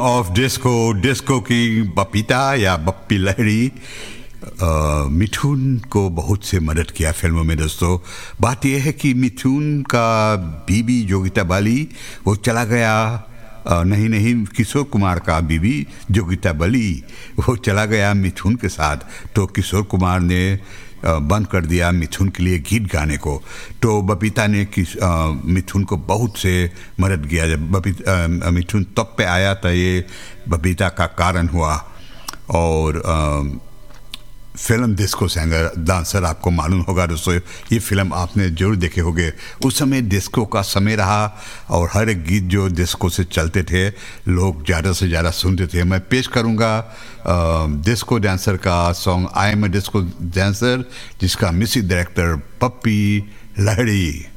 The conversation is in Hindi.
ऑफ डिस्को डिस्को की बपीता या बप्पी लहरी मिथुन को बहुत से मदद किया फिल्मों में। दोस्तों, बात यह है कि मिथुन का बीबी योगिता बाली वो चला गया, नहीं किशोर कुमार का बीबी योगिता बाली वो चला गया मिथुन के साथ। तो किशोर कुमार ने बंद कर दिया मिथुन के लिए गीत गाने को। तो बबीता ने मिथुन को बहुत से मदद किया। जब मिथुन तब पे आया था, ये बबीता का कारण हुआ। और फिल्म डिस्को सिंगर डांसर आपको मालूम होगा दोस्तों, ये फिल्म आपने जरूर देखे होंगे। उस समय डिस्को का समय रहा और हर एक गीत जो डिस्को से चलते थे लोग ज़्यादा से ज़्यादा सुनते थे। मैं पेश करूँगा डिस्को डांसर का song I M A disco dancer, जिसका म्यूजिक डायरेक्टर पप्पी लहरी।